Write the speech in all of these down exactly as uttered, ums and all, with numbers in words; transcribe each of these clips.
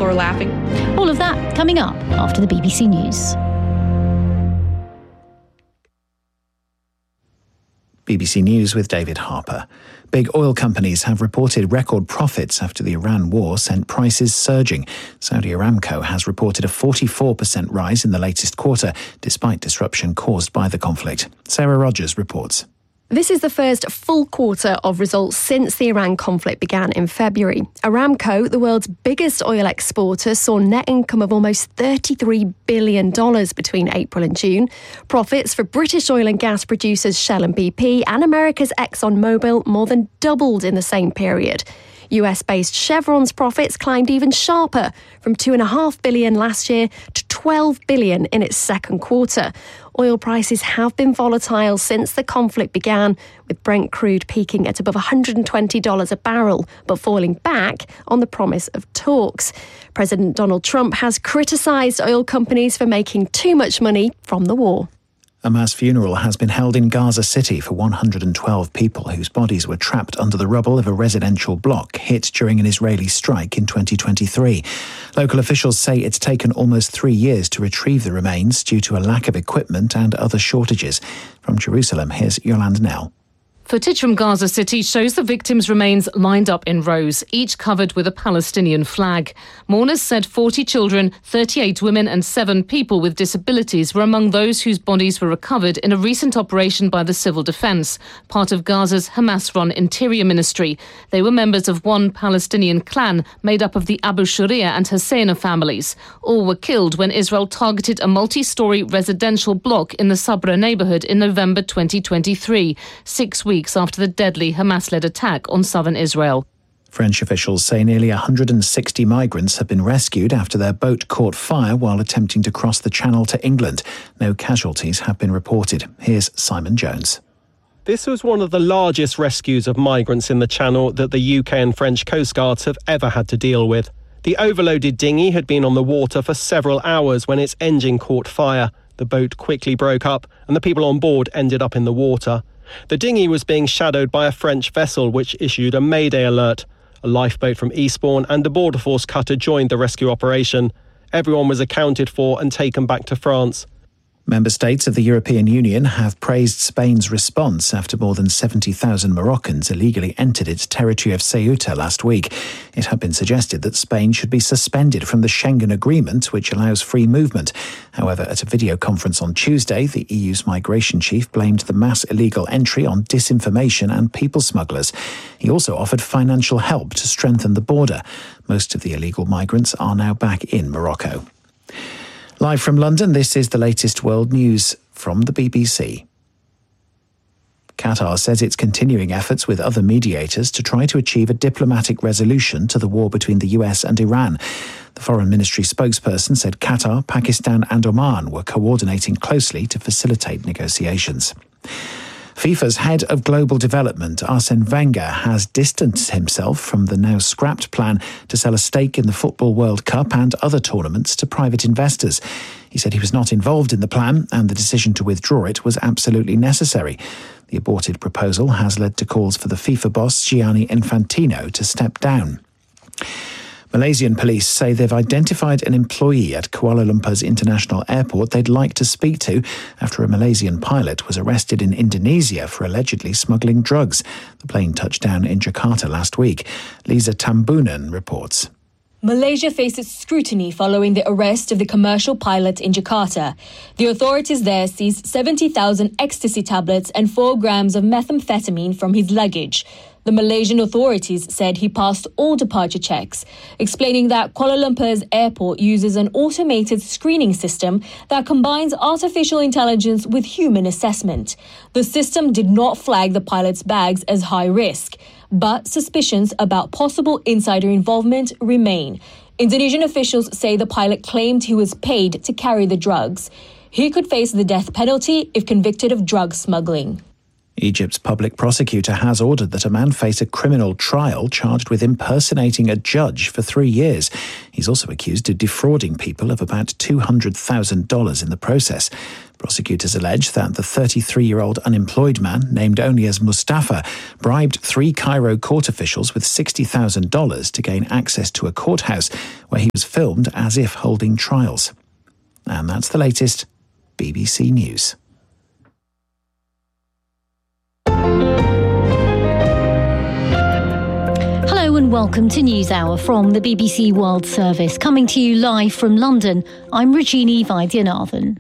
floor laughing. All of that coming up after the B B C News. B B C News with David Harper. Big oil companies have reported record profits after the Iran war sent prices surging. Saudi Aramco has reported a forty-four percent rise in the latest quarter, despite disruption caused by the conflict. Sarah Rogers reports. This is the first full quarter of results since the Iran conflict began in February. Aramco, the world's biggest oil exporter, saw net income of almost thirty-three billion dollars between April and June. Profits for British oil and gas producers Shell and B P and America's ExxonMobil more than doubled in the same period. U S-based Chevron's profits climbed even sharper, from two point five billion dollars last year to twelve billion dollars in its second quarter. Oil prices have been volatile since the conflict began, with Brent crude peaking at above one hundred twenty dollars a barrel, but falling back on the promise of talks. President Donald Trump has criticised oil companies for making too much money from the war. A mass funeral has been held in Gaza City for one hundred twelve people whose bodies were trapped under the rubble of a residential block hit during an Israeli strike in twenty twenty-three. Local officials say it's taken almost three years to retrieve the remains due to a lack of equipment and other shortages. From Jerusalem, here's Yolande Nell. Footage from Gaza City shows the victims' remains lined up in rows, each covered with a Palestinian flag. Mourners said forty children, thirty-eight women and seven people with disabilities were among those whose bodies were recovered in a recent operation by the Civil Defence, part of Gaza's Hamas-run Interior Ministry. They were members of one Palestinian clan made up of the Abu Shuriya and Husseina families. All were killed when Israel targeted a multi-storey residential block in the Sabra neighbourhood in November twenty twenty-three, six weeks weeks after the deadly Hamas-led attack on southern Israel. French officials say nearly one hundred sixty migrants have been rescued after their boat caught fire while attempting to cross the Channel to England. No casualties have been reported. Here's Simon Jones. This was one of the largest rescues of migrants in the Channel that the U K and French Coast Guards have ever had to deal with. The overloaded dinghy had been on the water for several hours when its engine caught fire. The boat quickly broke up and the people on board ended up in the water. The dinghy was being shadowed by a French vessel which issued a Mayday alert. A lifeboat from Eastbourne and a Border Force cutter joined the rescue operation. Everyone was accounted for and taken back to France. Member states of the European Union have praised Spain's response after more than seventy thousand Moroccans illegally entered its territory of Ceuta last week. It had been suggested that Spain should be suspended from the Schengen Agreement, which allows free movement. However, at a video conference on Tuesday, the E U's migration chief blamed the mass illegal entry on disinformation and people smugglers. He also offered financial help to strengthen the border. Most of the illegal migrants are now back in Morocco. Live from London, this is the latest world news from the B B C. Qatar says it's continuing efforts with other mediators to try to achieve a diplomatic resolution to the war between the U S and Iran. The Foreign Ministry spokesperson said Qatar, Pakistan and Oman were coordinating closely to facilitate negotiations. FIFA's head of global development, Arsene Wenger, has distanced himself from the now scrapped plan to sell a stake in the Football World Cup and other tournaments to private investors. He said he was not involved in the plan and the decision to withdraw it was absolutely necessary. The aborted proposal has led to calls for the FIFA boss Gianni Infantino to step down. Malaysian police say they've identified an employee at Kuala Lumpur's international airport they'd like to speak to after a Malaysian pilot was arrested in Indonesia for allegedly smuggling drugs. The plane touched down in Jakarta last week. Lisa Tambunan reports. Malaysia faces scrutiny following the arrest of the commercial pilot in Jakarta. The authorities there seized seventy thousand ecstasy tablets and four grams of methamphetamine from his luggage. The Malaysian authorities said he passed all departure checks, explaining that Kuala Lumpur's airport uses an automated screening system that combines artificial intelligence with human assessment. The system did not flag the pilot's bags as high risk, but suspicions about possible insider involvement remain. Indonesian officials say the pilot claimed he was paid to carry the drugs. He could face the death penalty if convicted of drug smuggling. Egypt's public prosecutor has ordered that a man face a criminal trial charged with impersonating a judge for three years. He's also accused of defrauding people of about two hundred thousand dollars in the process. Prosecutors allege that the thirty-three-year-old unemployed man, named only as Mustafa, bribed three Cairo court officials with sixty thousand dollars to gain access to a courthouse where he was filmed as if holding trials. And that's the latest. B B C News. Hello and welcome to NewsHour from the B B C World Service. Coming to you live from London, I'm Regina Vaidyanathan.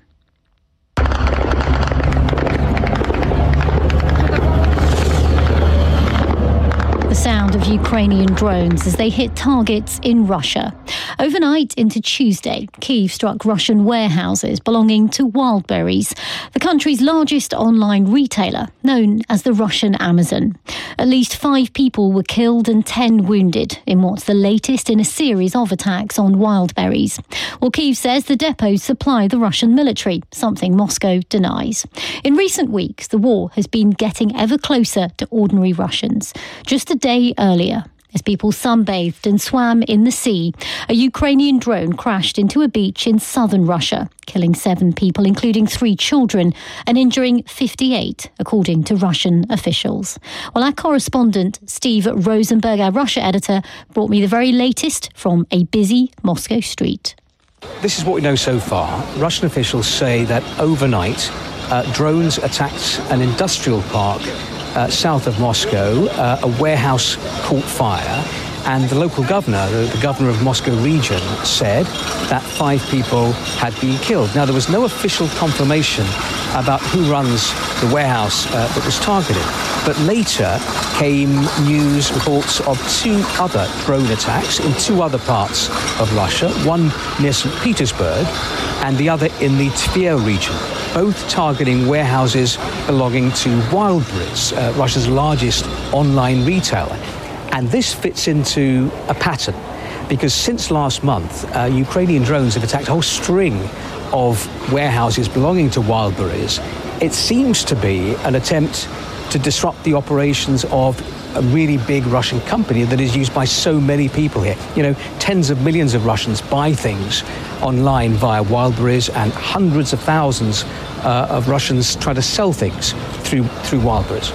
The sound of Ukrainian drones as they hit targets in Russia. Overnight into Tuesday, Kyiv struck Russian warehouses belonging to Wildberries, the country's largest online retailer, known as the Russian Amazon. At least five people were killed and ten wounded in what's the latest in a series of attacks on Wildberries. Well, Kyiv says the depots supply the Russian military, something Moscow denies. In recent weeks, the war has been getting ever closer to ordinary Russians. Just a day earlier, as people sunbathed and swam in the sea, a Ukrainian drone crashed into a beach in southern Russia, killing seven people, including three children, and injuring fifty-eight, according to Russian officials. Well, our correspondent, Steve Rosenberg, our Russia editor, brought me the very latest from a busy Moscow street. This is what we know so far. Russian officials say that overnight, uh, drones attacked an industrial park Uh, south of Moscow. Uh, a warehouse caught fire, and the local governor, the, the governor of Moscow region, said that five people had been killed. Now, there was no official confirmation about who runs the warehouse uh, that was targeted, but later came news reports of two other drone attacks in two other parts of Russia, one near Saint Petersburg and the other in the Tver region, both targeting warehouses belonging to Wildberries, uh, Russia's largest online retailer. And this fits into a pattern, because since last month, uh, Ukrainian drones have attacked a whole string of warehouses belonging to Wildberries. It seems to be an attempt to disrupt the operations of a really big Russian company that is used by so many people here. You know, tens of millions of Russians buy things online via Wildberries, and hundreds of thousands uh, of Russians try to sell things through through Wildberries.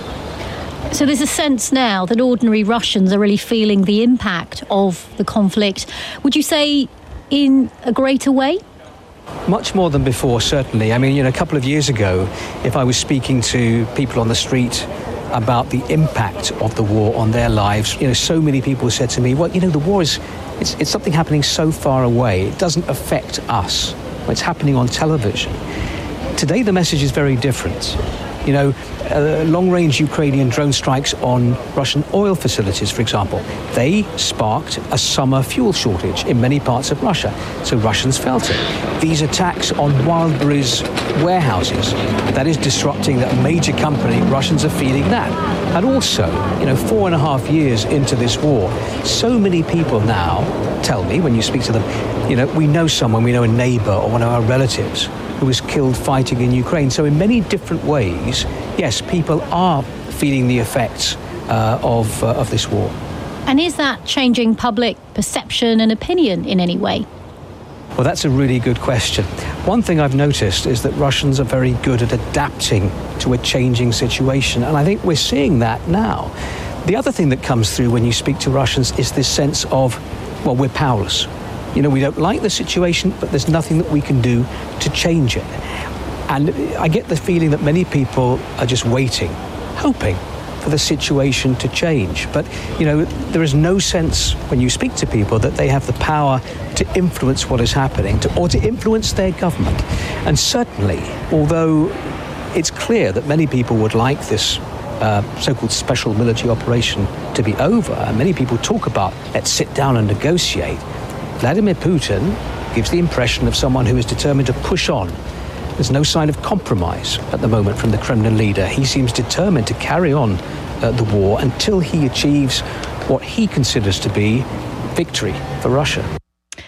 So there's a sense now that ordinary Russians are really feeling the impact of the conflict. Would you say in a greater way? Much more than before, certainly. I mean, you know, a couple of years ago, if I was speaking to people on the street about the impact of the war on their lives, you know, so many people said to me, well, you know, the war is, it's, it's something happening so far away. It doesn't affect us. It's happening on television. Today, the message is very different. You know, uh, long-range Ukrainian drone strikes on Russian oil facilities, for example, they sparked a summer fuel shortage in many parts of Russia, so Russians felt it. These attacks on Wildberries warehouses, that is disrupting that major company, Russians are feeling that. And also, you know, four and a half years into this war, so many people now tell me, when you speak to them, you know, we know someone, we know a neighbour or one of our relatives who was killed fighting in Ukraine. So in many different ways, yes, people are feeling the effects uh, of, uh, of this war. And is that changing public perception and opinion in any way? Well, that's a really good question. One thing I've noticed is that Russians are very good at adapting to a changing situation, and I think we're seeing that now. The other thing that comes through when you speak to Russians is this sense of, well, we're powerless. You know, we don't like the situation, but there's nothing that we can do to change it. And I get the feeling that many people are just waiting, hoping for the situation to change. But, you know, there is no sense when you speak to people that they have the power to influence what is happening to, or to influence their government. And certainly, although it's clear that many people would like this uh, so-called special military operation to be over, and many people talk about let's sit down and negotiate, Vladimir Putin gives the impression of someone who is determined to push on. There's no sign of compromise at the moment from the Kremlin leader. He seems determined to carry on uh, the war until he achieves what he considers to be victory for Russia.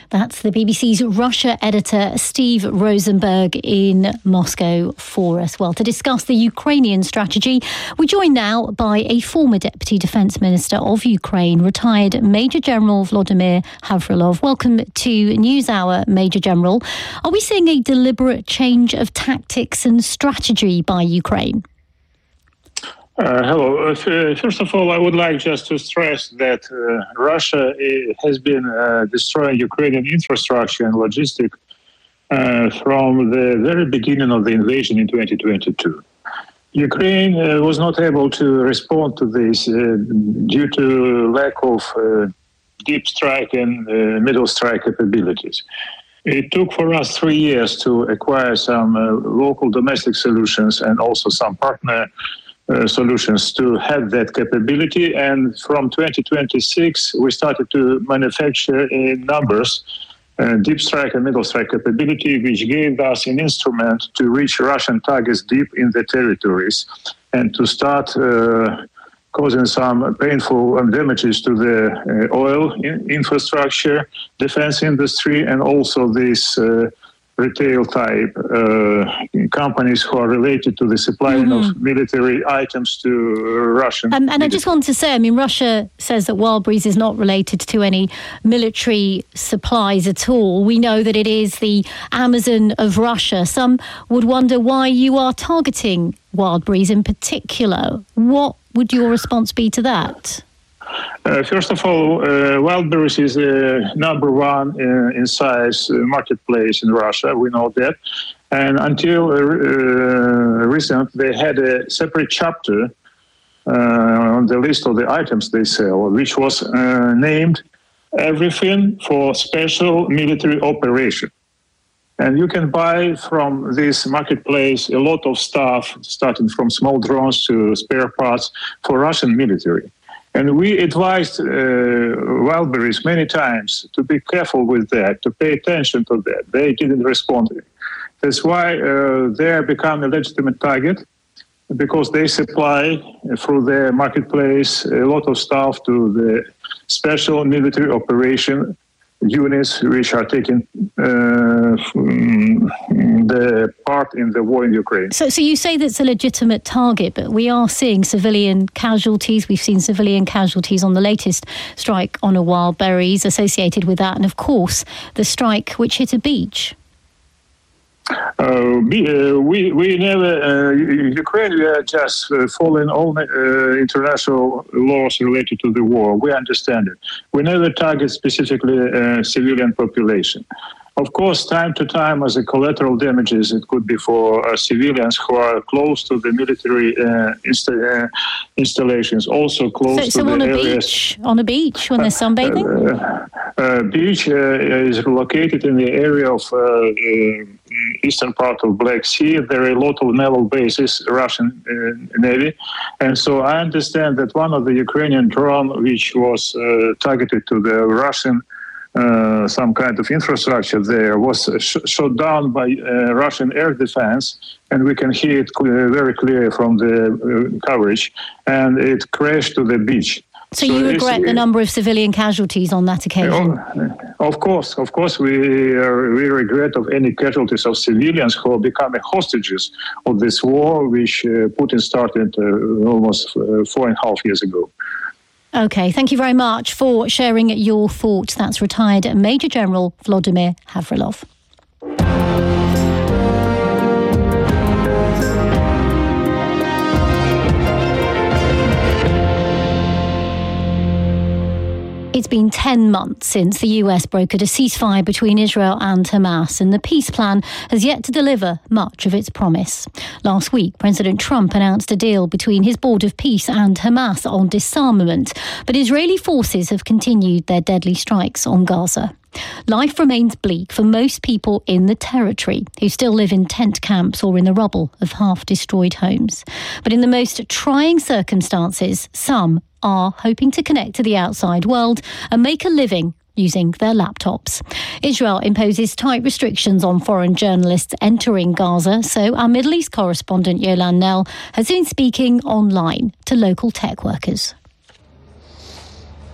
That's the B B C's Russia editor Steve Rosenberg in Moscow for us. Well, to discuss the Ukrainian strategy, we're joined now by a former Deputy Defence Minister of Ukraine, retired Major General Vladimir Havrilov. Welcome to NewsHour, Major General. Are we seeing a deliberate change of tactics and strategy by Ukraine? Uh, hello. Uh, first of all, I would like just to stress that uh, Russia uh, has been uh, destroying Ukrainian infrastructure and logistics uh, from the very beginning of the invasion in twenty twenty-two. Ukraine uh, was not able to respond to this uh, due to lack of uh, deep strike and uh, middle strike capabilities. It took for us three years to acquire some uh, local domestic solutions and also some partner Uh, solutions to have that capability, and from twenty twenty-six we started to manufacture in numbers uh, deep strike and middle strike capability, which gave us an instrument to reach Russian targets deep in the territories and to start uh, causing some painful damages to the uh, oil in- infrastructure, defense industry, and also this uh, retail type uh, companies who are related to the supplying mm-hmm. of military items to Russian. Um, and I just want to say, I mean, Russia says that Wildberries is not related to any military supplies at all. We know that it is the Amazon of Russia. Some would wonder why you are targeting Wildberries in particular. What would your response be to that? Uh, first of all, uh, Wildberries is the number one uh, in size uh, marketplace in Russia. We know that. And until uh, recent, they had a separate chapter uh, on the list of the items they sell, which was uh, named Everything for Special Military Operation. And you can buy from this marketplace a lot of stuff, starting from small drones to spare parts for Russian military. And we advised uh, Wildberries many times to be careful with that, to pay attention to that. They didn't respond. That's why uh, they have become a legitimate target, because they supply uh, through their marketplace a lot of stuff to the special military operation units which are taking uh, the part in the war in Ukraine. So, so you say that's a legitimate target, but we are seeing civilian casualties. We've seen civilian casualties on the latest strike on a Wildberries associated with that, and of course the strike which hit a beach. Uh, we, uh, we we never uh, Ukraine we are just uh, following all uh, international laws related to the war. We understand it. We never target specifically uh, civilian population. Of course, time to time, as a collateral damages, it could be for uh, civilians who are close to the military uh, insta- uh, installations, also close so, to so the on a areas. beach, on a beach when there's sunbathing. Uh, uh, uh, beach uh, is located in the area of uh, uh, eastern part of Black Sea. There are a lot of naval bases, Russian uh, Navy, and so I understand that one of the Ukrainian drone, which was uh, targeted to the Russian. Uh, some kind of infrastructure there was sh- shot down by uh, Russian air defense, and we can hear it clear, very clear from the uh, coverage, and it crashed to the beach. So, so you regret the number of civilian casualties on that occasion? Of course, of course, we are, we regret of any casualties of civilians who are becoming hostages of this war, which uh, Putin started uh, almost uh, four and a half years ago. OK, thank you very much for sharing your thoughts. That's retired Major General Vladimir Havrilov. It's been ten months since the U S brokered a ceasefire between Israel and Hamas, and the peace plan has yet to deliver much of its promise. Last week, President Trump announced a deal between his Board of Peace and Hamas on disarmament, but Israeli forces have continued their deadly strikes on Gaza. Life remains bleak for most people in the territory who still live in tent camps or in the rubble of half-destroyed homes. But in the most trying circumstances, some are hoping to connect to the outside world and make a living using their laptops. Israel imposes tight restrictions on foreign journalists entering Gaza, so our Middle East correspondent Yolan Nell has been speaking online to local tech workers.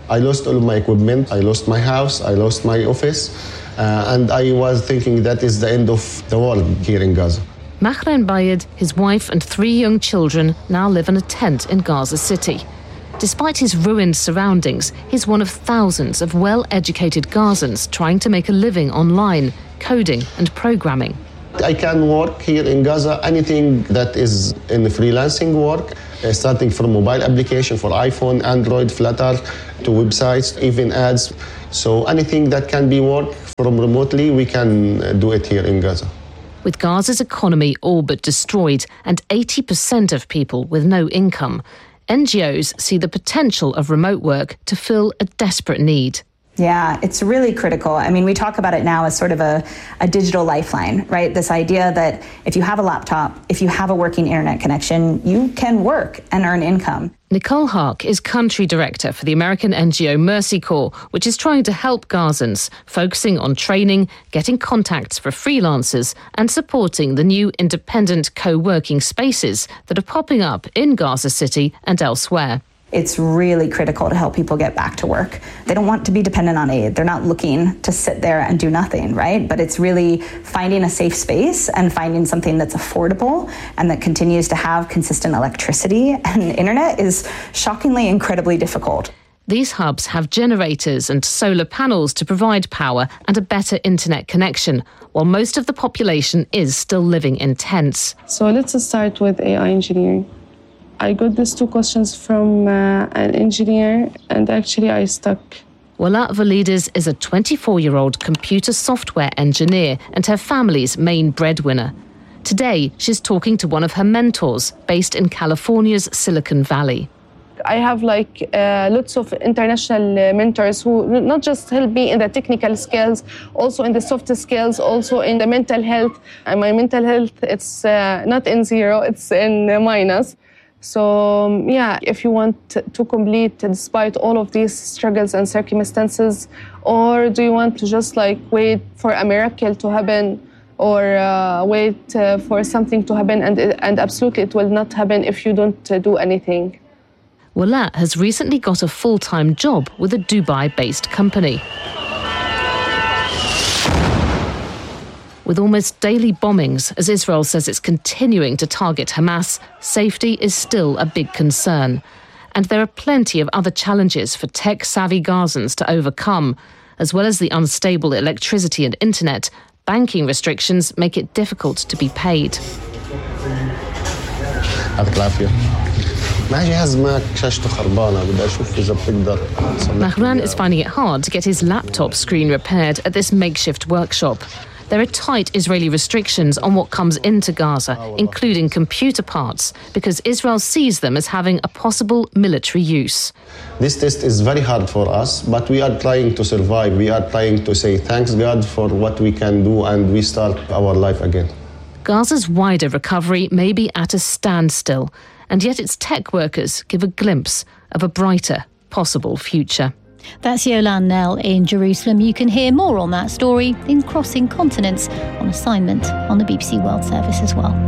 I lost all of my equipment, I lost my house, I lost my office, uh, and I was thinking that is the end of the world here in Gaza. Mahren Bayed, his wife and three young children now live in a tent in Gaza City. Despite his ruined surroundings, he's one of thousands of well-educated Gazans trying to make a living online, coding and programming. I can work here in Gaza, anything that is in freelancing work, uh, starting from mobile application for iPhone, Android, Flutter, to websites, even ads. So anything that can be worked from remotely, we can uh, do it here in Gaza. With Gaza's economy all but destroyed and eighty percent of people with no income, N G Os see the potential of remote work to fill a desperate need. Yeah, it's really critical. I mean, we talk about it now as sort of a, a digital lifeline, right? This idea that if you have a laptop, if you have a working internet connection, you can work and earn income. Nicole Hark is country director for the American N G O Mercy Corps, which is trying to help Gazans, focusing on training, getting contacts for freelancers and supporting the new independent co-working spaces that are popping up in Gaza City and elsewhere. It's really critical to help people get back to work. They don't want to be dependent on aid. They're not looking to sit there and do nothing, right? But it's really finding a safe space and finding something that's affordable and that continues to have consistent electricity and internet is shockingly incredibly difficult. These hubs have generators and solar panels to provide power and a better internet connection, while most of the population is still living in tents. So let's start with A I engineering. I got these two questions from uh, an engineer, and actually I stuck. Wala Valides is a twenty-four-year-old computer software engineer and her family's main breadwinner. Today, she's talking to one of her mentors based in California's Silicon Valley. I have like uh, lots of international uh, mentors who not just help me in the technical skills, also in the soft skills, also in the mental health. And my mental health, it's uh, not in zero, it's in uh, minus. So, yeah, if you want to complete despite all of these struggles and circumstances, or do you want to just like wait for a miracle to happen, or uh, wait uh, for something to happen, and, and absolutely it will not happen if you don't uh, do anything. Wala has recently got a full-time job with a Dubai-based company. With almost daily bombings, as Israel says it's continuing to target Hamas, safety is still a big concern. And there are plenty of other challenges for tech-savvy Gazans to overcome. As well as the unstable electricity and internet, banking restrictions make it difficult to be paid. Mahren is finding it hard to get his laptop screen repaired at this makeshift workshop. There are tight Israeli restrictions on what comes into Gaza, including computer parts, because Israel sees them as having a possible military use. This test is very hard for us, but we are trying to survive. We are trying to say thanks God for what we can do, and we start our life again. Gaza's wider recovery may be at a standstill, and yet its tech workers give a glimpse of a brighter possible future. That's Yolan Nell in Jerusalem. You can hear more on that story in Crossing Continents on assignment on the B B C World Service as well.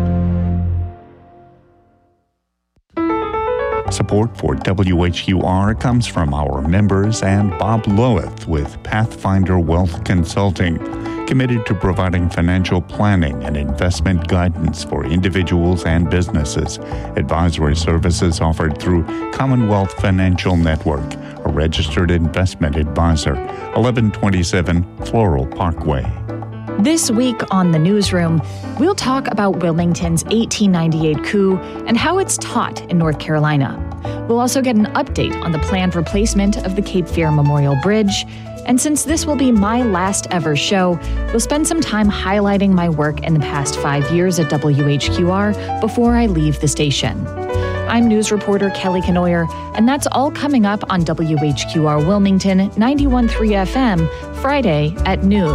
Support for W H U R comes from our members and Bob Loweth with Pathfinder Wealth Consulting, committed to providing financial planning and investment guidance for individuals and businesses. Advisory services offered through Commonwealth Financial Network, a registered investment advisor, eleven twenty-seven Floral Parkway. This week on The Newsroom, we'll talk about Wilmington's eighteen ninety-eight coup and how it's taught in North Carolina. We'll also get an update on the planned replacement of the Cape Fear Memorial Bridge. And since this will be my last ever show, we'll spend some time highlighting my work in the past five years at W H Q R before I leave the station. I'm news reporter Kelly Kenoyer, and that's all coming up on W H Q R Wilmington ninety-one point three F M, Friday at noon.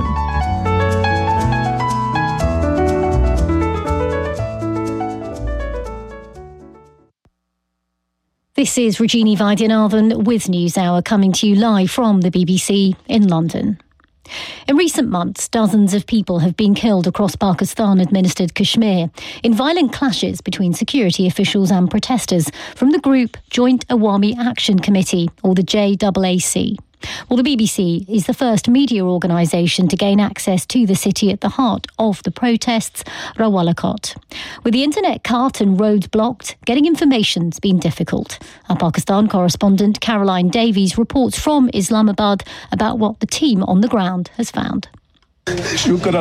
This is Regina Vaidyanathan with NewsHour coming to you live from the B B C in London. In recent months, dozens of people have been killed across Pakistan-administered Kashmir in violent clashes between security officials and protesters from the group Joint Awami Action Committee, or the J A A C. Well, the B B C is the first media organisation to gain access to the city at the heart of the protests, Rawalakot. With the internet cut and roads blocked, getting information's been difficult. Our Pakistan correspondent Caroline Davies reports from Islamabad about what the team on the ground has found. Despair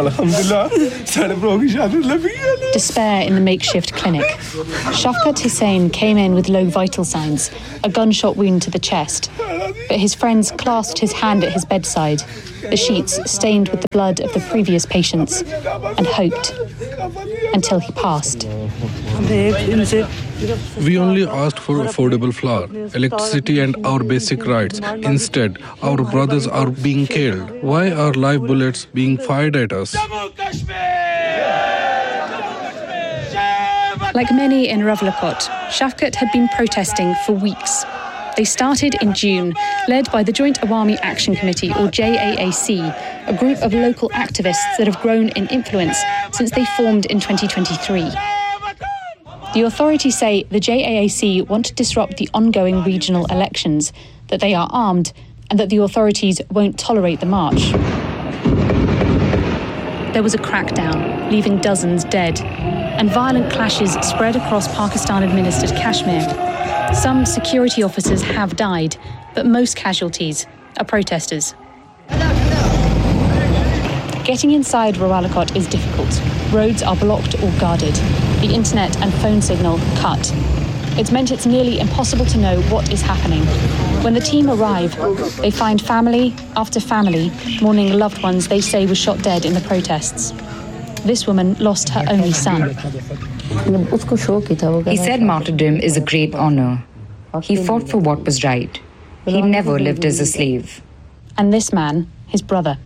in the makeshift clinic. Shafkat Hussain came in with low vital signs, a gunshot wound to the chest. But his friends clasped his hand at his bedside, the sheets stained with the blood of the previous patients, and hoped until he passed. We only asked for affordable flour, electricity and our basic rights. Instead, our brothers are being killed. Why are live bullets being fired at us? Like many in Rawalakot, Shafkat had been protesting for weeks. They started in June, led by the Joint Awami Action Committee, or J A A C, a group of local activists that have grown in influence since they formed in twenty twenty-three. The authorities say the J A A C want to disrupt the ongoing regional elections, that they are armed, and that the authorities won't tolerate the march. There was a crackdown, leaving dozens dead, and violent clashes spread across Pakistan-administered Kashmir. Some security officers have died, but most casualties are protesters. Getting inside Rawalakot is difficult. Roads are blocked or guarded. The internet and phone signal cut. It's meant it's nearly impossible to know what is happening. When the team arrive, they find family after family mourning loved ones they say were shot dead in the protests. This woman lost her only son. He said martyrdom is a great honor. He fought for what was right. He never lived as a slave. And this man, his brother.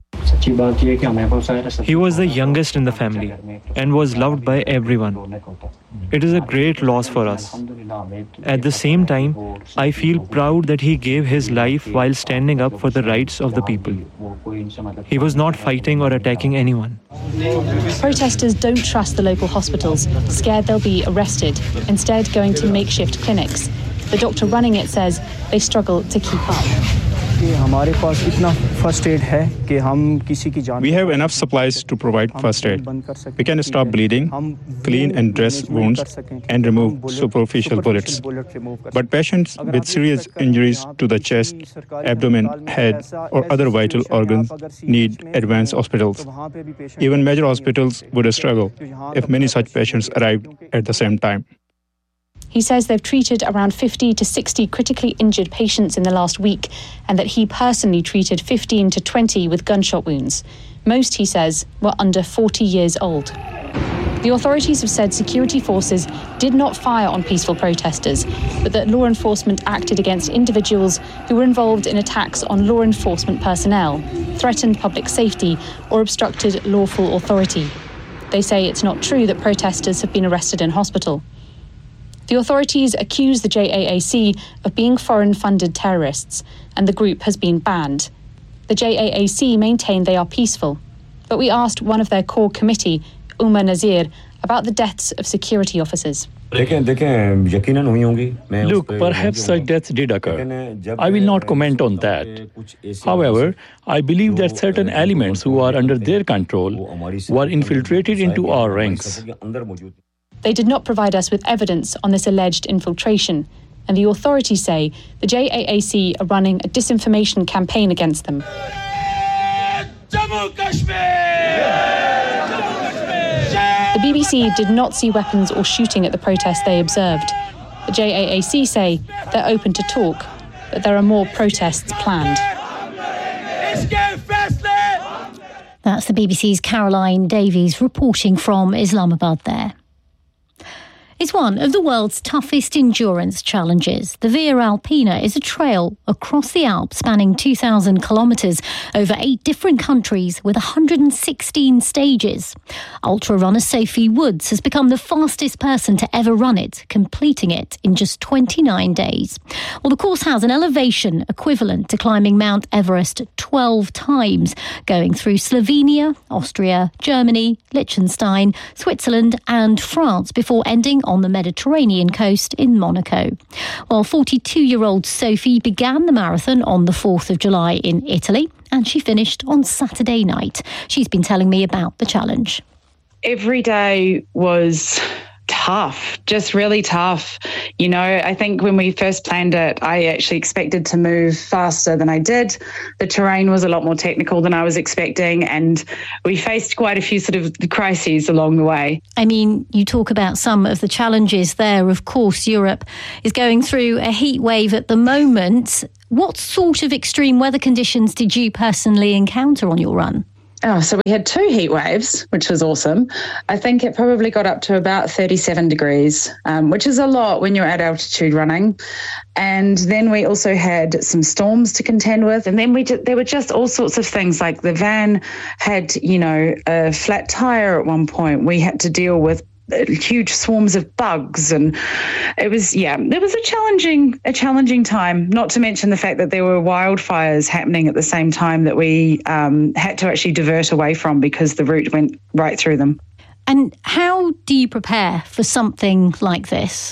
He was the youngest in the family and was loved by everyone. It is a great loss for us. At the same time, I feel proud that he gave his life while standing up for the rights of the people. He was not fighting or attacking anyone. Protesters don't trust the local hospitals, scared they'll be arrested, instead going to makeshift clinics. The doctor running it says they struggle to keep up. We have enough supplies to provide first aid. We can stop bleeding, clean and dress wounds, and remove superficial bullets. But patients with serious injuries to the chest, abdomen, head, or other vital organs need advanced hospitals. Even major hospitals would struggle if many such patients arrived at the same time. He says they've treated around fifty to sixty critically injured patients in the last week, and that he personally treated fifteen to twenty with gunshot wounds. Most, he says, were under forty years old. The authorities have said security forces did not fire on peaceful protesters, but that law enforcement acted against individuals who were involved in attacks on law enforcement personnel, threatened public safety, or obstructed lawful authority. They say it's not true that protesters have been arrested in hospital. The authorities accuse the J A A C of being foreign-funded terrorists, and the group has been banned. The J A A C maintain they are peaceful, but we asked one of their core committee, Umar Nazir, about the deaths of security officers. Look, perhaps such deaths did occur. I will not comment on that. However, I believe that certain elements who are under their control were infiltrated into our ranks. They did not provide us with evidence on this alleged infiltration, and the authorities say the J A A C are running a disinformation campaign against them. The B B C did not see weapons or shooting at the protest they observed. The J A A C say they're open to talk, but there are more protests planned. That's the B B C's Caroline Davies reporting from Islamabad there. It's one of the world's toughest endurance challenges. The Via Alpina is a trail across the Alps spanning two thousand kilometres over eight different countries with one hundred sixteen stages. Ultra runner Sophie Woods has become the fastest person to ever run it, completing it in just twenty-nine days. Well, the course has an elevation equivalent to climbing Mount Everest twelve times, going through Slovenia, Austria, Germany, Liechtenstein, Switzerland and France before ending on the Mediterranean coast in Monaco. While forty-two-year-old Sophie began the marathon on the fourth of July in Italy, and she finished on Saturday night. She's been telling me about the challenge. Every day was tough, just really tough. You know, I think when we first planned it, I actually expected to move faster than I did. The terrain was a lot more technical than I was expecting, and we faced quite a few sort of crises along the way. I mean, you talk about some of the challenges there. Of course, Europe is going through a heat wave at the moment. What sort of extreme weather conditions did you personally encounter on your run? Oh, so we had two heat waves, which was awesome. I think it probably got up to about thirty-seven degrees, um, which is a lot when you're at altitude running. And then we also had some storms to contend with. And then we did, there were just all sorts of things, like the van had, you know, a flat tire at one point. We had to deal with huge swarms of bugs, and it was yeah it was a challenging a challenging time, not to mention the fact that there were wildfires happening at the same time that we um, had to actually divert away from because the route went right through them. And how do you prepare for something like this?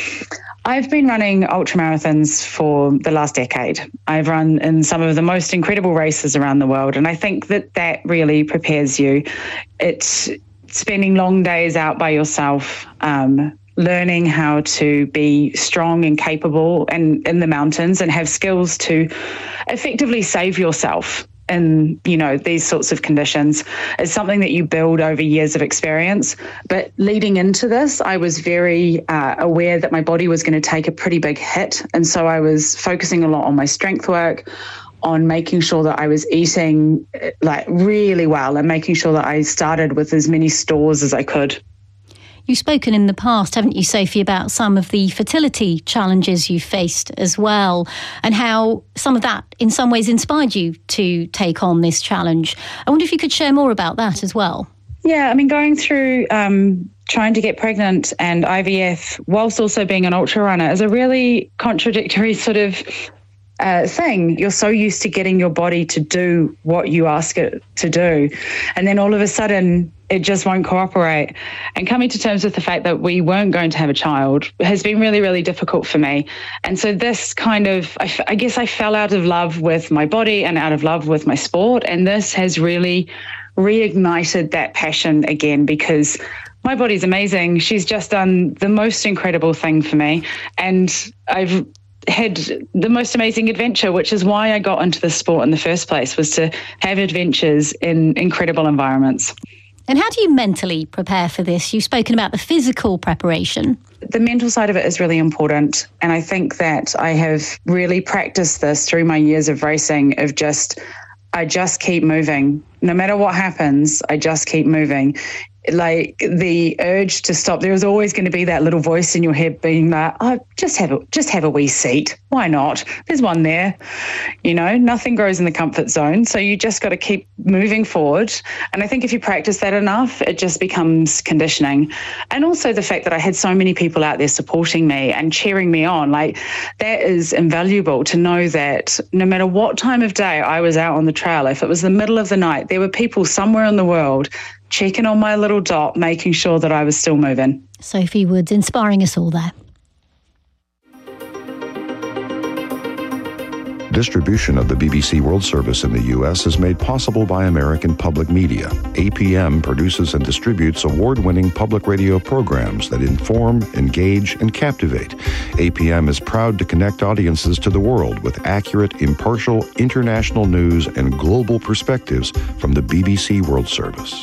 I've been running ultramarathons for the last decade. I've run in some of the most incredible races around the world, and I think that that really prepares you. It's spending long days out by yourself, um, learning how to be strong and capable and in the mountains and have skills to effectively save yourself in, you know, these sorts of conditions is something that you build over years of experience. But leading into this, I was very uh, aware that my body was going to take a pretty big hit. And so I was focusing a lot on my strength work, on making sure that I was eating like really well and making sure that I started with as many stores as I could. You've spoken in the past, haven't you, Sophie, about some of the fertility challenges you faced as well, and how some of that in some ways inspired you to take on this challenge. I wonder if you could share more about that as well. Yeah, I mean, going through um, trying to get pregnant and I V F whilst also being an ultra runner is a really contradictory sort of Uh, thing. You're so used to getting your body to do what you ask it to do, and then all of a sudden it just won't cooperate. And coming to terms with the fact that we weren't going to have a child has been really, really difficult for me. And so this kind of, I, f- I guess I fell out of love with my body and out of love with my sport, and this has really reignited that passion again, because my body's amazing. She's just done the most incredible thing for me, and I've had the most amazing adventure, which is why I got into the sport in the first place, was to have adventures in incredible environments. And how do you mentally prepare for this? You've spoken about the physical preparation. The mental side of it is really important. And I think that I have really practiced this through my years of racing, of just, I just keep moving. No matter what happens, I just keep moving. Like the urge to stop, there is always going to be that little voice in your head being like, oh, just have a, just have a wee seat. Why not? There's one there. You know, nothing grows in the comfort zone. So you just got to keep moving forward. And I think if you practice that enough, it just becomes conditioning. And also the fact that I had so many people out there supporting me and cheering me on, like that is invaluable, to know that no matter what time of day I was out on the trail, if it was the middle of the night, there were people somewhere in the world checking on my little dot, making sure that I was still moving. Sophie Woods, inspiring us all there. Distribution of the B B C World Service in the U S is made possible by American Public Media. A P M produces and distributes award-winning public radio programs that inform, engage, and captivate. A P M is proud to connect audiences to the world with accurate, impartial, international news and global perspectives from the B B C World Service.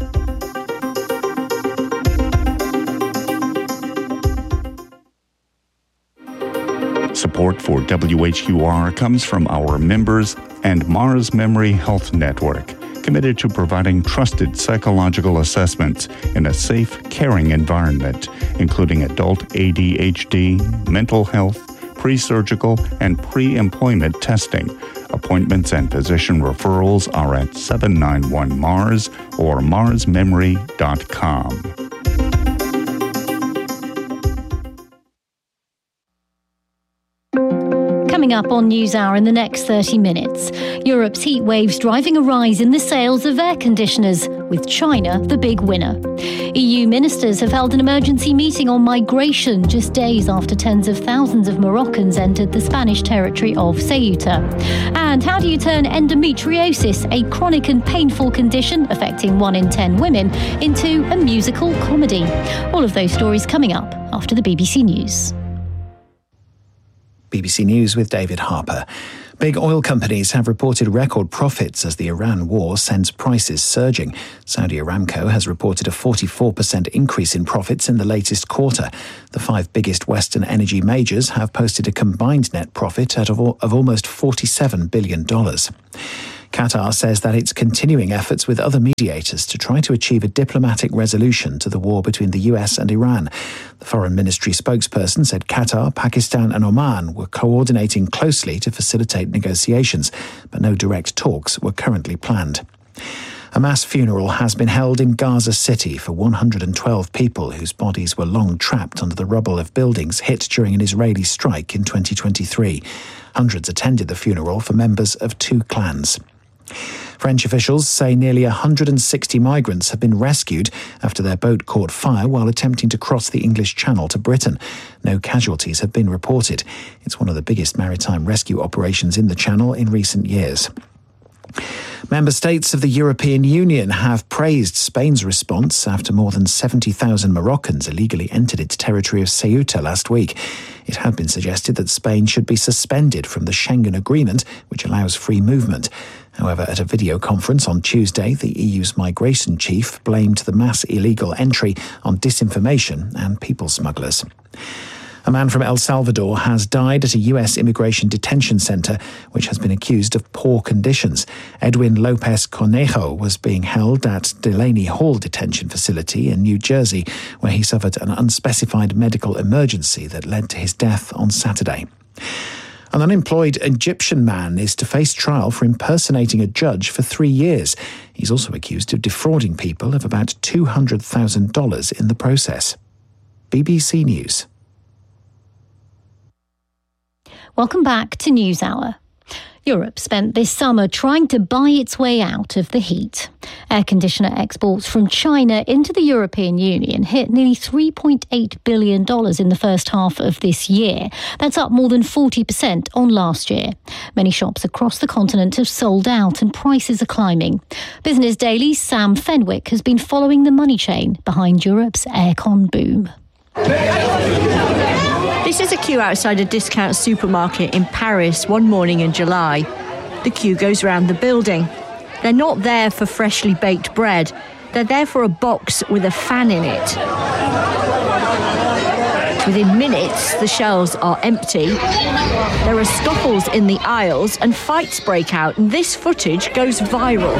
Support for W H U R comes from our members and Mars Memory Health Network. committed to providing trusted psychological assessments in a safe, caring environment, including adult A D H D, mental health, pre-surgical, and pre-employment testing. Appointments and physician referrals are at seven nine one Mars or mars memory dot com. Coming up on NewsHour in the next thirty minutes, Europe's heat waves driving a rise in the sales of air conditioners, with China the big winner. E U ministers have held an emergency meeting on migration just days after tens of thousands of Moroccans entered the Spanish territory of Ceuta. And how do you turn endometriosis, a chronic and painful condition affecting one in ten women, into a musical comedy? All of those stories coming up after the B B C News. B B C News with David Harper. Big oil companies have reported record profits as the Iran war sends prices surging. Saudi Aramco has reported a forty-four percent increase in profits in the latest quarter. The five biggest Western energy majors have posted a combined net profit of almost forty-seven billion dollars. Qatar says that it's continuing efforts with other mediators to try to achieve a diplomatic resolution to the war between the U S and Iran. The Foreign Ministry spokesperson said Qatar, Pakistan and Oman were coordinating closely to facilitate negotiations, but no direct talks were currently planned. A mass funeral has been held in Gaza City for one hundred twelve people whose bodies were long trapped under the rubble of buildings hit during an Israeli strike in twenty twenty-three. Hundreds attended the funeral for members of two clans. French officials say nearly one hundred sixty migrants have been rescued after their boat caught fire while attempting to cross the English Channel to Britain. No casualties have been reported. It's one of the biggest maritime rescue operations in the Channel in recent years. Member states of the European Union have praised Spain's response after more than seventy thousand Moroccans illegally entered its territory of Ceuta last week. It had been suggested that Spain should be suspended from the Schengen Agreement, which allows free movement. However, at a video conference on Tuesday, the E U's migration chief blamed the mass illegal entry on disinformation and people smugglers. A man from El Salvador has died at a U S immigration detention center, which has been accused of poor conditions. Edwin Lopez Cornejo was being held at Delaney Hall Detention Facility in New Jersey, where he suffered an unspecified medical emergency that led to his death on Saturday. An unemployed Egyptian man is to face trial for impersonating a judge for three years. He's also accused of defrauding people of about two hundred thousand dollars in the process. B B C News. Welcome back to NewsHour. Europe spent this summer trying to buy its way out of the heat. Air conditioner exports from China into the European Union hit nearly three point eight billion dollars in the first half of this year. That's up more than forty percent on last year. Many shops across the continent have sold out and prices are climbing. Business Daily's Sam Fenwick has been following the money chain behind Europe's aircon boom. This is a queue outside a discount supermarket in Paris one morning in July. The queue goes round the building. They're not there for freshly baked bread. They're there for a box with a fan in it. Within minutes, the shelves are empty. There are scuffles in the aisles and fights break out, and this footage goes viral.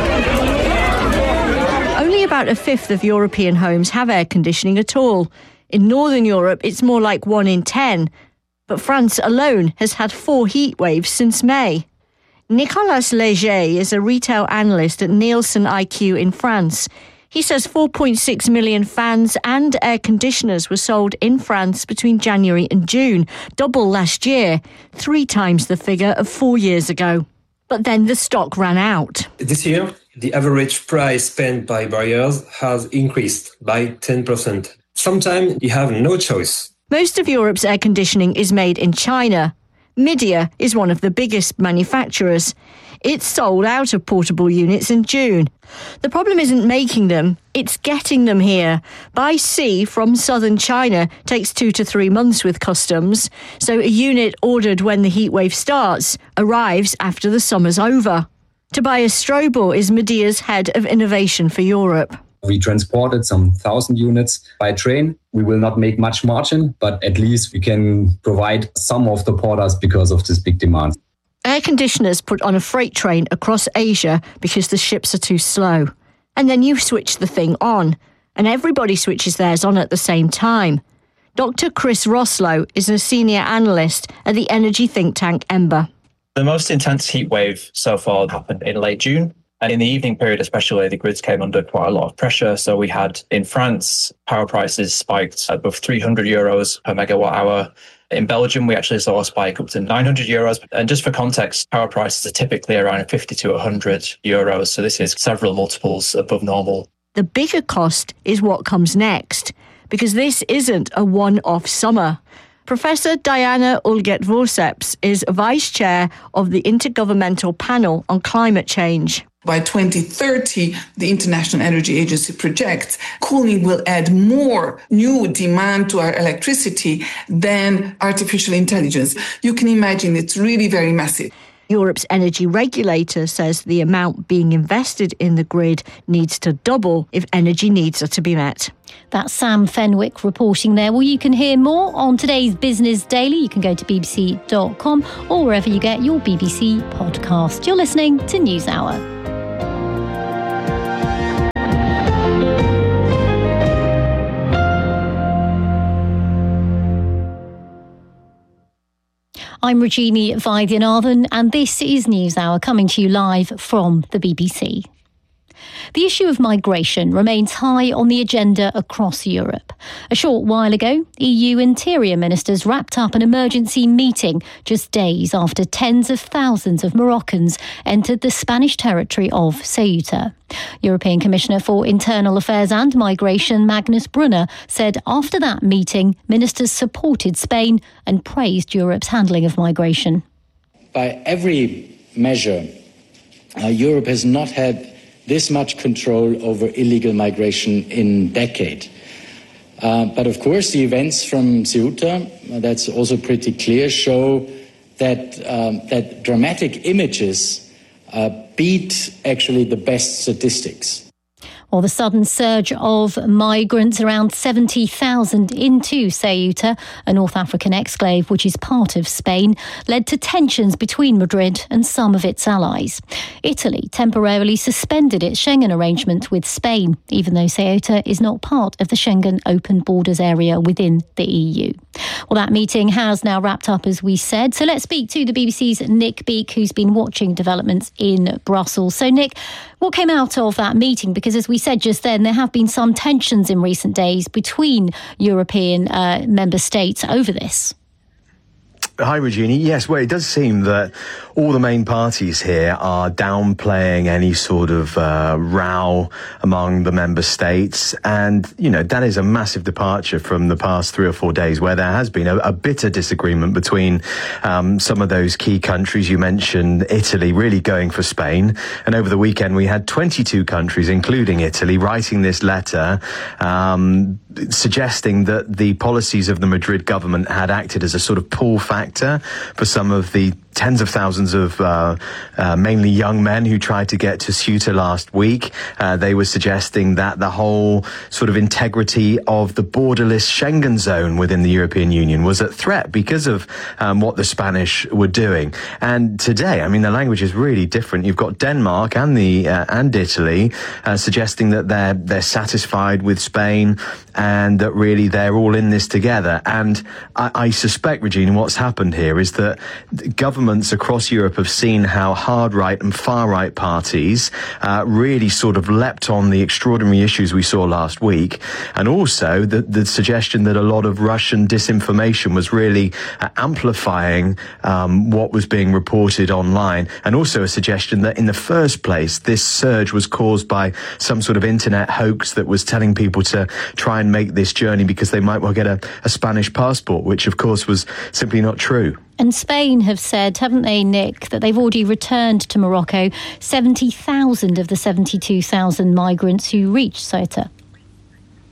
Only about a fifth of European homes have air conditioning at all. In Northern Europe, it's more like one in ten. But France alone has had four heat waves since May. Nicolas Léger is a retail analyst at Nielsen I Q in France. He says four point six million fans and air conditioners were sold in France between January and June, double last year, three times the figure of four years ago. But then the stock ran out. This year, the average price spent by buyers has increased by ten percent. Sometimes you have no choice. Most of Europe's air conditioning is made in China. Midea is one of the biggest manufacturers. It sold out of portable units in June. The problem isn't making them, it's getting them here. By sea from southern China takes two to three months with customs, so a unit ordered when the heatwave starts arrives after the summer's over. Tobias Strobel is Midea's head of innovation for Europe. We transported some thousand units by train. We will not make much margin, but at least we can provide some of the orders because of this big demand. Air conditioners put on a freight train across Asia because the ships are too slow. And then you switch the thing on, and everybody switches theirs on at the same time. Doctor Chris Roslow is a senior analyst at the energy think tank Ember. The most intense heat wave so far happened in late June. And in the evening period especially, the grids came under quite a lot of pressure. So we had, in France, power prices spiked above three hundred euros per megawatt hour. In Belgium, we actually saw a spike up to nine hundred euros. And just for context, power prices are typically around fifty to one hundred euros. So this is several multiples above normal. The bigger cost is what comes next, because this isn't a one-off summer. Professor Diana Ulget-Vorceps is Vice Chair of the Intergovernmental Panel on Climate Change. By twenty thirty, the International Energy Agency projects cooling will add more new demand to our electricity than artificial intelligence. You can imagine it's really very massive. Europe's energy regulator says the amount being invested in the grid needs to double if energy needs are to be met. That's Sam Fenwick reporting there. Well, you can hear more on today's Business Daily. You can go to b b c dot com or wherever you get your B B C podcast. You're listening to NewsHour. I'm Regina Vaidyanathan, and this is NewsHour coming to you live from the B B C. The issue of migration remains high on the agenda across Europe. A short while ago, E U Interior Ministers wrapped up an emergency meeting just days after tens of thousands of Moroccans entered the Spanish territory of Ceuta. European Commissioner for Internal Affairs and Migration, Magnus Brunner, said after that meeting, ministers supported Spain and praised Europe's handling of migration. By every measure, uh, Europe has not had this much control over illegal migration in decades. Uh, but of course, the events from Ceuta, uh, that's also pretty clear, show that um, that dramatic images uh, beat actually the best statistics. Well, the sudden surge of migrants, around seventy thousand into Ceuta, a North African exclave which is part of Spain, led to tensions between Madrid and some of its allies. Italy temporarily suspended its Schengen arrangement with Spain, even though Ceuta is not part of the Schengen open borders area within the E U. Well, that meeting has now wrapped up, as we said. So let's speak to the B B C's Nick Beake, who's been watching developments in Brussels. So, Nick, what came out of that meeting? Because as we said just then, there have been some tensions in recent days between European uh, member states over this. Hi, Regina. Yes, well, it does seem that all the main parties here are downplaying any sort of uh, row among the member states. And, you know, that is a massive departure from the past three or four days where there has been a, a bitter disagreement between um, some of those key countries. You mentioned Italy really going for Spain. And over the weekend, we had twenty-two countries, including Italy, writing this letter um, suggesting that the policies of the Madrid government had acted as a sort of pull factor for some of the tens of thousands of uh, uh, mainly young men who tried to get to Ceuta last week. Uh, they were suggesting that the whole sort of integrity of the borderless Schengen zone within the European Union was at threat because of um, what the Spanish were doing. And today, I mean, the language is really different. You've got Denmark and the uh, and Italy uh, suggesting that they're they're satisfied with Spain and that really they're all in this together. And I, I suspect, Regina, what's happened here is that government Governments across Europe have seen how hard-right and far-right parties uh, really sort of leapt on the extraordinary issues we saw last week, and also the, the suggestion that a lot of Russian disinformation was really uh, amplifying um, what was being reported online, and also a suggestion that in the first place this surge was caused by some sort of internet hoax that was telling people to try and make this journey because they might well get a, a Spanish passport, which of course was simply not true. And Spain have said, haven't they, Nick, that they've already returned to Morocco seventy thousand of the seventy-two thousand migrants who reached Ceuta.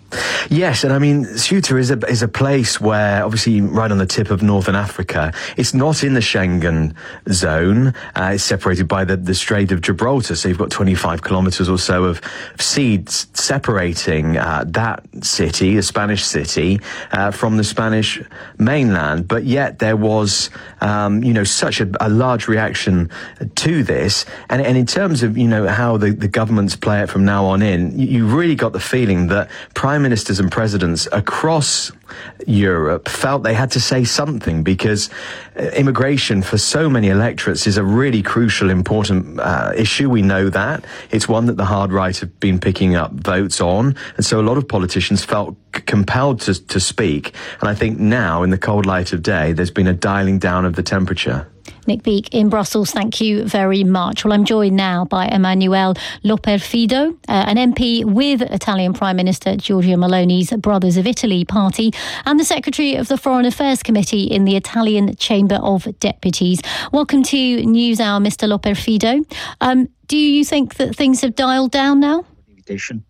Yes, and I mean, Ceuta is a is a place where, obviously, right on the tip of northern Africa. It's not in the Schengen zone. Uh, it's separated by the, the Strait of Gibraltar, so you've got twenty-five kilometres or so of seas separating uh, that city, the Spanish city, uh, from the Spanish mainland. But yet there was, um, you know, such a, a large reaction to this. And, and in terms of, you know, how the, the governments play it from now on in, you, you really got the feeling that prime ministers and presidents across Europe felt they had to say something, because immigration for so many electorates is a really crucial, important uh, issue. We know that. It's one that the hard right have been picking up votes on. And so a lot of politicians felt c- compelled to, to speak. And I think now, in the cold light of day, there's been a dialing down of the temperature. Nick Beake in Brussels, thank you very much. Well, I'm joined now by Emmanuel Loperfido, uh, an M P with Italian Prime Minister Giorgia Meloni's Brothers of Italy party, and the Secretary of the Foreign Affairs Committee in the Italian Chamber of Deputies. Welcome to NewsHour, Mister Loperfido. Um, do you think that things have dialed down now? Invitation.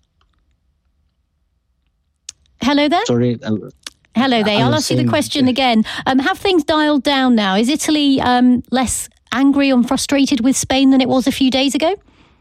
Hello there? Sorry. Uh, Hello there. I'll ask you the question again. Um, have things dialed down now? Is Italy um, less angry and frustrated with Spain than it was a few days ago?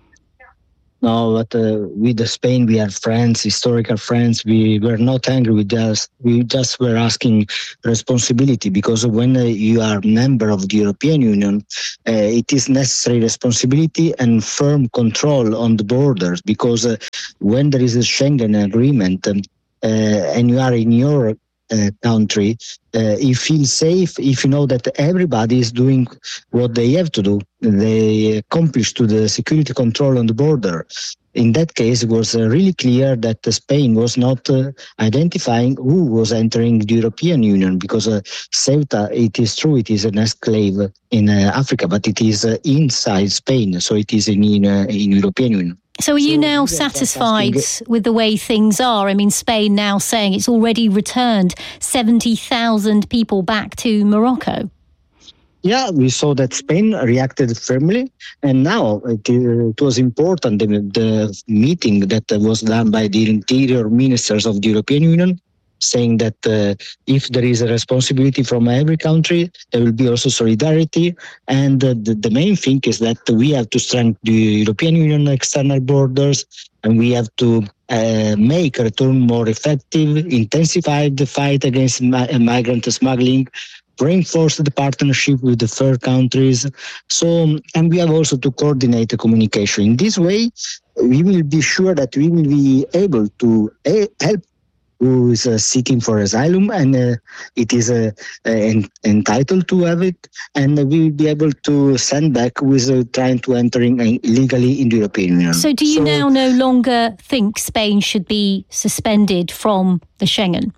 No, but uh, with Spain, we are friends, historical friends. We were not angry with us. We just were asking responsibility, because when uh, you are a member of the European Union, uh, it is necessary responsibility and firm control on the borders, because uh, when there is a Schengen agreement um, uh, and you are in your Uh, country, uh, you feel safe if you know that everybody is doing what they have to do. They accomplish to the security control on the border. In that case, it was uh, really clear that uh, Spain was not uh, identifying who was entering the European Union, because uh, Ceuta, it is true, it is an enclave in uh, Africa, but it is uh, inside Spain, so it is in in, uh, in European Union. So are you so now satisfied with the way things are? I mean, Spain now saying it's already returned seventy thousand people back to Morocco. Yeah, we saw that Spain reacted firmly, and now it, it was important, the, the meeting that was done by the interior ministers of the European Union, saying that uh, if there is a responsibility from every country, there will be also solidarity. And uh, the, the main thing is that we have to strengthen the European Union external borders, and we have to uh, make a return more effective, intensify the fight against mi- migrant smuggling, reinforce the partnership with the third countries. So, and we have also to coordinate the communication. In this way, we will be sure that we will be able to uh, help who is uh, seeking for asylum, and uh, it is uh, uh, en- entitled to have it, and we will be able to send back who is uh, trying to enter in, uh, illegally in the European Union. So do you so, now no longer think Spain should be suspended from the Schengen?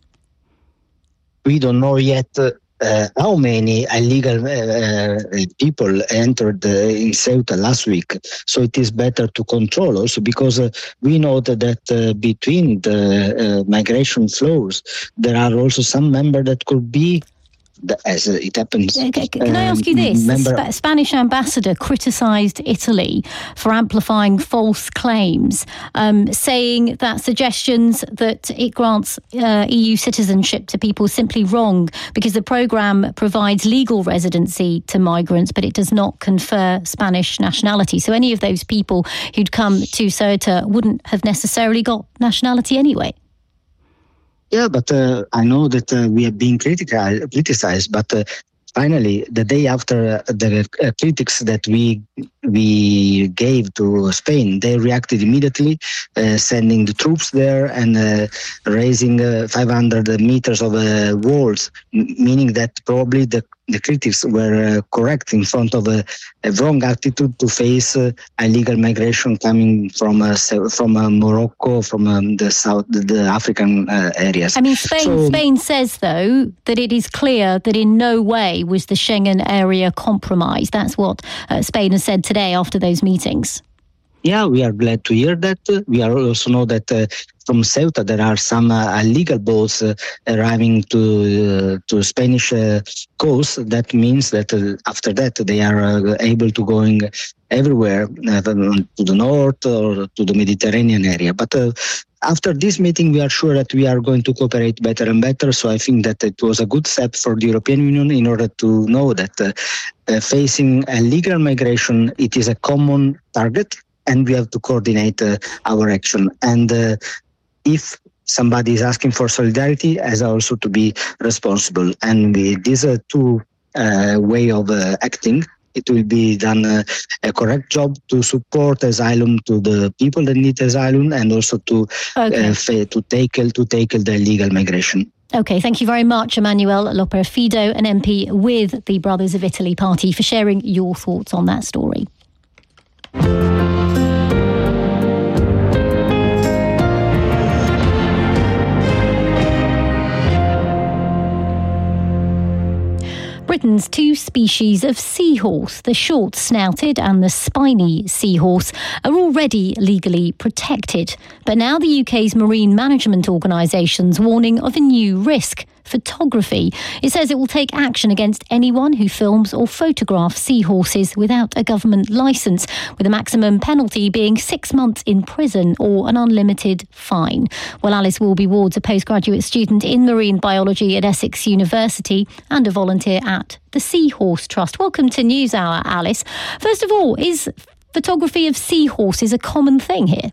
We don't know yet uh, uh, how many illegal uh, people entered uh, in Ceuta last week. So it is better to control also, because uh, we know that, that uh, between the uh, migration flows, there are also some members that could be, as it happens. Can, can I ask you this? Member- the Sp- Spanish ambassador criticised Italy for amplifying false claims, um, saying that suggestions that it grants uh, E U citizenship to people is simply wrong, because the programme provides legal residency to migrants, but it does not confer Spanish nationality. So any of those people who'd come to Ceuta wouldn't have necessarily got nationality anyway. Yeah, but uh, I know that uh, we are being critical, criticized, but uh, finally, the day after uh, the uh, critics that we we gave to Spain, they reacted immediately, uh, sending the troops there and uh, raising uh, five hundred meters of uh, walls, m- meaning that probably the the critics were uh, correct in front of a, a wrong attitude to face uh, illegal migration coming from uh, from uh, Morocco, from um, the south, the, the African uh, areas. I mean, Spain so, Spain says, though, that it is clear that in no way was the Schengen area compromised. That's what uh, Spain has said today after those meetings. Yeah, we are glad to hear that. We are also know that uh, from Ceuta there are some uh, illegal boats uh, arriving to uh, to Spanish uh, coast. That means that uh, after that they are uh, able to going everywhere uh, to the north or to the Mediterranean area. But uh, after this meeting, we are sure that we are going to cooperate better and better. So I think that it was a good step for the European Union in order to know that uh, uh, facing illegal migration, it is a common target. And we have to coordinate uh, our action. And uh, if somebody is asking for solidarity, as also to be responsible. And we, these are two uh, way of uh, acting. It will be done uh, a correct job to support asylum to the people that need asylum, and also to okay. uh, fa- to tackle to tackle the illegal migration. Okay, thank you very much, Emmanuel Loperfido, an M P with the Brothers of Italy party, for sharing your thoughts on that story. Britain's two species of seahorse, the short-snouted and the spiny seahorse, are already legally protected. But now the U K's marine management organisation's warning of a new risk: photography. It says it will take action against anyone who films or photographs seahorses without a government licence, with a maximum penalty being six months in prison or an unlimited fine. Well, Alice Wilby-Ward's a postgraduate student in marine biology at Essex University and a volunteer at the Seahorse Trust. Welcome to NewsHour, Alice. First of all, is photography of seahorses a common thing here?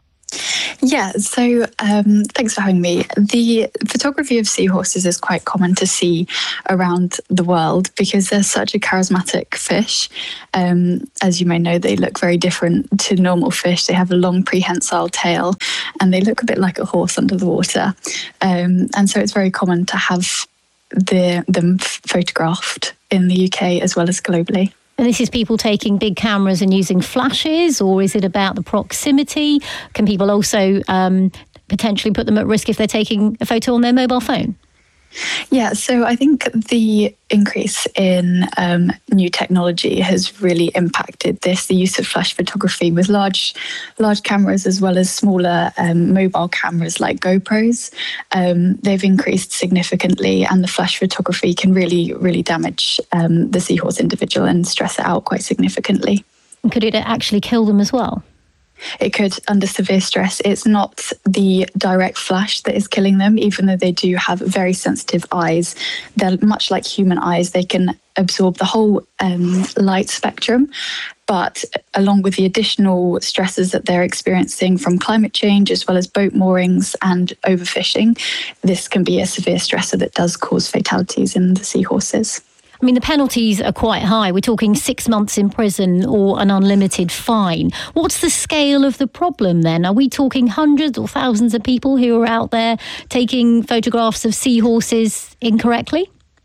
Yeah, so um, thanks for having me. The photography of seahorses is quite common to see around the world because they're such a charismatic fish. Um, as you may know, they look very different to normal fish. They have a long prehensile tail and they look a bit like a horse under the water. Um, and so it's very common to have the, them photographed in the U K as well as globally. And this is people taking big cameras and using flashes, or is it about the proximity? Can people also um, potentially put them at risk if they're taking a photo on their mobile phone? Yeah, so I think the increase in um, new technology has really impacted this, the use of flash photography with large large cameras as well as smaller um, mobile cameras like GoPros. Um, they've increased significantly, and the flash photography can really, really damage um, the seahorse individual and stress it out quite significantly. And could it actually kill them as well? It could, under severe stress. It's not the direct flash that is killing them, even though they do have very sensitive eyes. They're much like human eyes. They can absorb the whole um, light spectrum. But along with the additional stresses that they're experiencing from climate change, as well as boat moorings and overfishing, this can be a severe stressor that does cause fatalities in the seahorses. I mean, the penalties are quite high. We're talking six months in prison or an unlimited fine. What's the scale of the problem then? Are we talking hundreds or thousands of people who are out there taking photographs of seahorses incorrectly?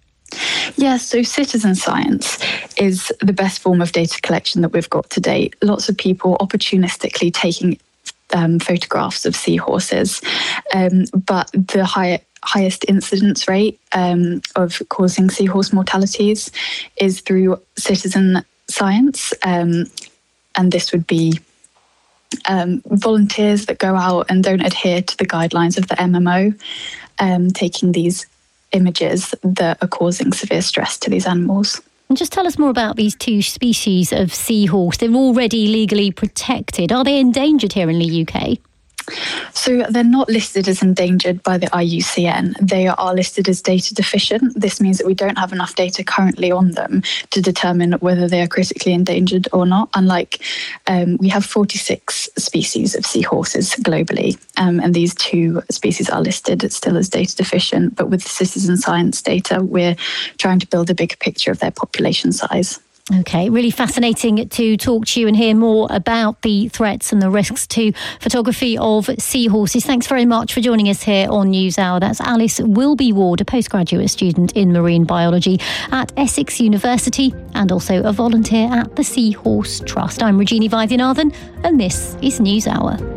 Yeah, so citizen science is the best form of data collection that we've got to date. Lots of people opportunistically taking um, photographs of seahorses, um, but the higher highest incidence rate um, of causing seahorse mortalities is through citizen science. Um, and this would be um, volunteers that go out and don't adhere to the guidelines of the M M O, um, taking these images that are causing severe stress to these animals. And just tell us more about these two species of seahorse. They're already legally protected. Are they endangered here in the U K? So they're not listed as endangered by the I U C N. They are listed as data deficient. This means that we don't have enough data currently on them to determine whether they are critically endangered or not. Unlike, um, we have forty-six species of seahorses globally, um, and these two species are listed still as data deficient. But with citizen science data, we're trying to build a bigger picture of their population size. Okay, really fascinating to talk to you and hear more about the threats and the risks to photography of seahorses. Thanks very much for joining us here on NewsHour. That's Alice Wilby-Ward, a postgraduate student in marine biology at Essex University and also a volunteer at the Seahorse Trust. I'm Regina Vaidyanathan and this is NewsHour.